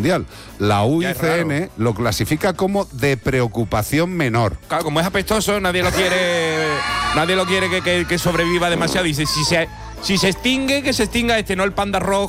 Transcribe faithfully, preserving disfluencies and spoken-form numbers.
mundial. La U I C N lo clasifica como de preocupación menor. Claro, como es apestoso, nadie lo quiere, nadie lo quiere que, que, que sobreviva demasiado. Dice, si se, si se extingue, que se extinga este, no el panda rojo